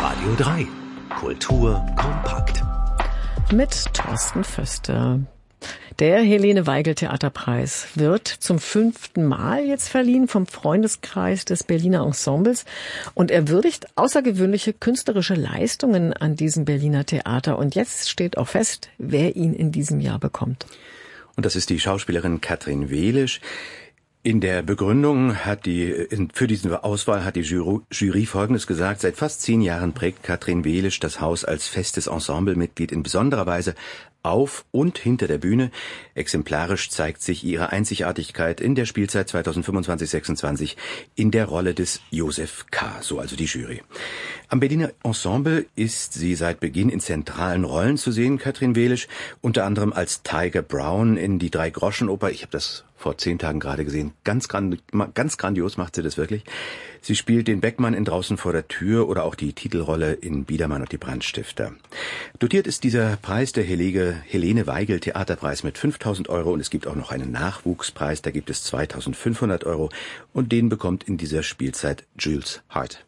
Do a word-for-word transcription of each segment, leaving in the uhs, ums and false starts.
Radio drei. Kultur kompakt. Mit Thorsten Föster. Der Helene Weigel Theaterpreis wird zum fünften Mal jetzt verliehen vom Freundeskreis des Berliner Ensembles. Und er würdigt außergewöhnliche künstlerische Leistungen an diesem Berliner Theater. Und jetzt steht auch fest, wer ihn in diesem Jahr bekommt. Und das ist die Schauspielerin Katrin Welisch. In der Begründung hat die, für diese Auswahl hat die Jury, Jury Folgendes gesagt: Seit fast zehn Jahren prägt Katrin Welisch das Haus als festes Ensemblemitglied in besonderer Weise auf und hinter der Bühne. Exemplarisch zeigt sich ihre Einzigartigkeit in der Spielzeit zweitausendfünfundzwanzig sechsundzwanzig in der Rolle des Josef K., so also die Jury. Am Berliner Ensemble ist sie seit Beginn in zentralen Rollen zu sehen, Katrin Welisch, unter anderem als Tiger Brown in Die Drei-Groschen-Oper. Ich habe das vor zehn Tagen gerade gesehen. Ganz, grand, ganz grandios macht sie das wirklich. Sie spielt den Beckmann in Draußen vor der Tür oder auch die Titelrolle in Biedermann und die Brandstifter. Dotiert ist dieser Preis der Helene, Helene Weigel Theaterpreis mit fünftausend Euro und es gibt auch noch einen Nachwuchspreis, da gibt es zweitausendfünfhundert Euro und den bekommt in dieser Spielzeit Jules Hart.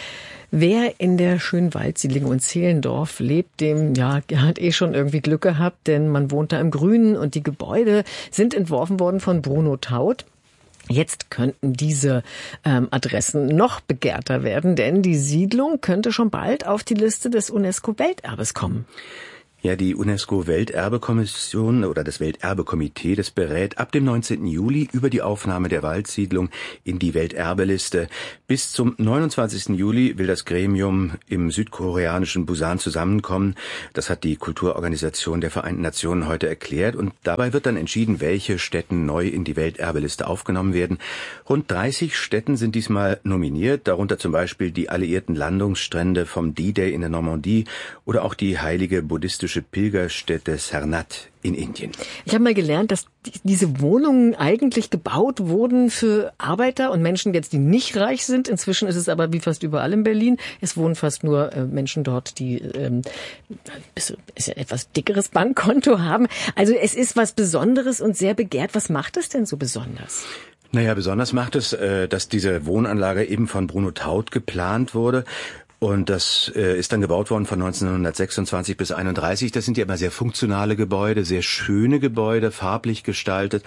Wer in der schönen Waldsiedlung in Zehlendorf lebt, dem ja hat eh schon irgendwie Glück gehabt, denn man wohnt da im Grünen und die Gebäude sind entworfen worden von Bruno Taut. Jetzt könnten diese ähm, Adressen noch begehrter werden, denn die Siedlung könnte schon bald auf die Liste des UNESCO-Welterbes kommen. Ja, die UNESCO-Welterbekommission oder das Welterbekomitee, das berät ab dem neunzehnten Juli über die Aufnahme der Waldsiedlung in die Welterbeliste. Bis zum neunundzwanzigsten Juli will das Gremium im südkoreanischen Busan zusammenkommen. Das hat die Kulturorganisation der Vereinten Nationen heute erklärt. Und dabei wird dann entschieden, welche Stätten neu in die Welterbeliste aufgenommen werden. Rund dreißig Stätten sind diesmal nominiert, darunter zum Beispiel die alliierten Landungsstrände vom D-Day in der Normandie oder auch die heilige buddhistische Pilgerstätte Sarnath in Indien. Ich habe mal gelernt, dass diese Wohnungen eigentlich gebaut wurden für Arbeiter und Menschen jetzt, die nicht reich sind. Inzwischen ist es aber wie fast überall in Berlin. Es wohnen fast nur äh, Menschen dort, die ähm, ist, ist ein etwas dickeres Bankkonto haben. Also es ist was Besonderes und sehr begehrt. Was macht es denn so besonders? Naja, besonders macht es, äh, dass diese Wohnanlage eben von Bruno Taut geplant wurde. Und das äh, ist dann gebaut worden von neunzehnhundertsechsundzwanzig bis einunddreißig. Das sind ja immer sehr funktionale Gebäude, sehr schöne Gebäude, farblich gestaltet.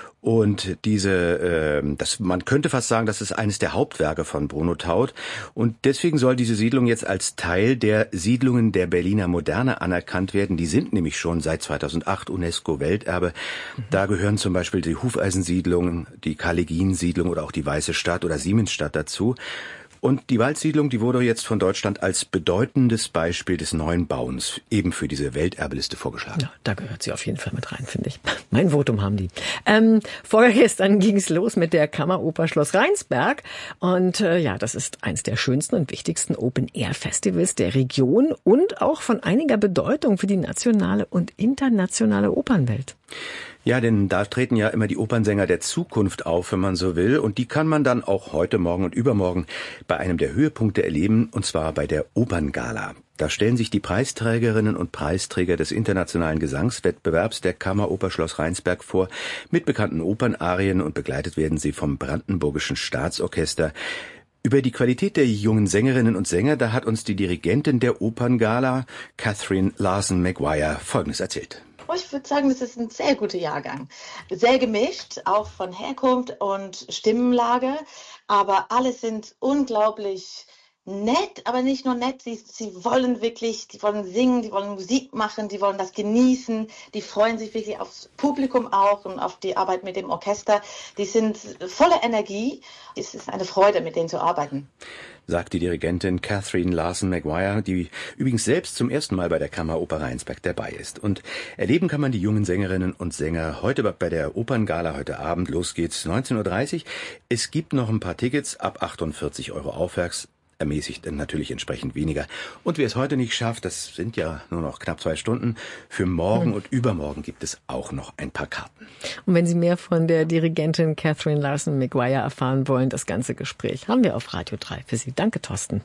Und diese, äh, das, man könnte fast sagen, das ist eines der Hauptwerke von Bruno Taut. Und deswegen soll diese Siedlung jetzt als Teil der Siedlungen der Berliner Moderne anerkannt werden. Die sind nämlich schon seit zweitausendacht UNESCO-Welterbe. Mhm. Da gehören zum Beispiel die Hufeisensiedlung, die Karl-Legien-Siedlung oder auch die Weiße Stadt oder Siemensstadt dazu. Und die Waldsiedlung, die wurde jetzt von Deutschland als bedeutendes Beispiel des neuen Bauens eben für diese Welterbeliste vorgeschlagen. Ja, da gehört sie auf jeden Fall mit rein, finde ich. Mein Votum haben die. Ähm, vorgestern ging es los mit der Kammeroper Schloss Rheinsberg. Und äh, ja, das ist eins der schönsten und wichtigsten Open-Air-Festivals der Region und auch von einiger Bedeutung für die nationale und internationale Opernwelt. Ja, denn da treten ja immer die Opernsänger der Zukunft auf, wenn man so will. Und die kann man dann auch heute, morgen und übermorgen bei einem der Höhepunkte erleben, und zwar bei der Operngala. Da stellen sich die Preisträgerinnen und Preisträger des internationalen Gesangswettbewerbs der Kammeroper Schloss Rheinsberg vor, mit bekannten Opernarien, und begleitet werden sie vom Brandenburgischen Staatsorchester. Über die Qualität der jungen Sängerinnen und Sänger, da hat uns die Dirigentin der Operngala, Catherine Larson-Maguire, Folgendes erzählt. Ich würde sagen, das ist ein sehr guter Jahrgang. Sehr gemischt, auch von Herkunft und Stimmenlage. Aber alle sind unglaublich nett, aber nicht nur nett. Sie, sie wollen wirklich, die wollen singen, die wollen Musik machen, die wollen das genießen. Die freuen sich wirklich aufs Publikum auch und auf die Arbeit mit dem Orchester. Die sind voller Energie. Es ist eine Freude, mit denen zu arbeiten, sagt die Dirigentin Catherine Larson-Maguire, die übrigens selbst zum ersten Mal bei der Kammeroper Rheinsberg dabei ist. Und erleben kann man die jungen Sängerinnen und Sänger heute bei der Operngala heute Abend. Los geht's, neunzehn Uhr dreißig. Es gibt noch ein paar Tickets ab achtundvierzig Euro aufwärts. Ermäßigt dann natürlich entsprechend weniger. Und wer es heute nicht schafft, das sind ja nur noch knapp zwei Stunden, für morgen hm. und übermorgen gibt es auch noch ein paar Karten. Und wenn Sie mehr von der Dirigentin Catherine Larson-Maguire erfahren wollen, das ganze Gespräch haben wir auf Radio drei für Sie. Danke, Thorsten.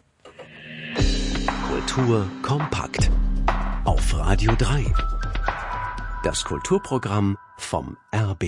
Kultur kompakt auf Radio drei. Das Kulturprogramm vom R B